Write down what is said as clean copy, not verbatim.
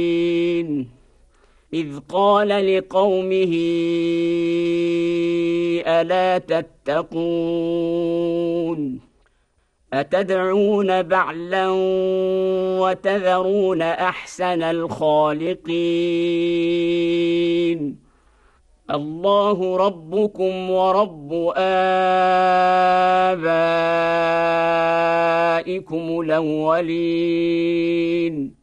إذ قال لقومه ألا تتقون أتدعون بعلا وتذرون أحسن الخالقين الله ربكم ورب آبائكم الأولين